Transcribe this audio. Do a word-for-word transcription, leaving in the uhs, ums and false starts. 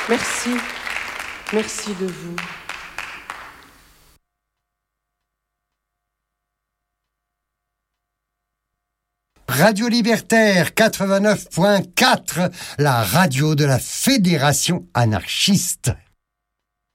Merci. Merci de vous. Radio Libertaire quatre-vingt-neuf point quatre, la radio de la Fédération anarchiste.